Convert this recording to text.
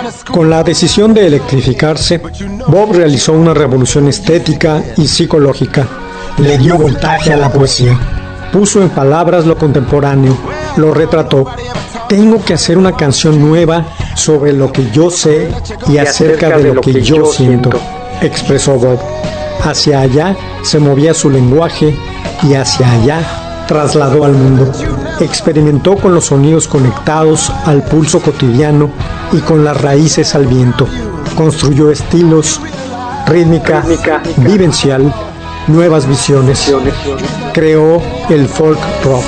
Con la decisión de electrificarse, Bob realizó una revolución estética y psicológica. Le dio voltaje a la poesía. Puso en palabras lo contemporáneo, lo retrató. Tengo que hacer una canción nueva sobre lo que yo sé y acerca de lo que yo siento, expresó Bob. Hacia allá se movía su lenguaje y hacia allá trasladó al mundo. Experimentó con los sonidos conectados al pulso cotidiano y con las raíces al viento. Construyó estilos, rítmica, vivencial, nuevas visiones. Creó el folk rock.